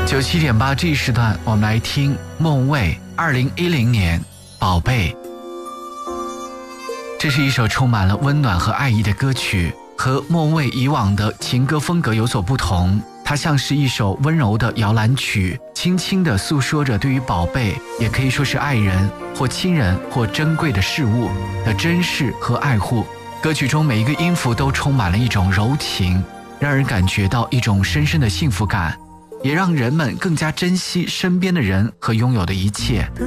97.8这一时段，我们来听孟蔚2010年《宝贝》。这是一首充满了温暖和爱意的歌曲，和孟蔚以往的情歌风格有所不同。它像是一首温柔的摇篮曲，轻轻地诉说着对于宝贝，也可以说是爱人或亲人或珍贵的事物的珍视和爱护。歌曲中每一个音符都充满了一种柔情，让人感觉到一种深深的幸福感，也让人们更加珍惜身边的人和拥有的一切。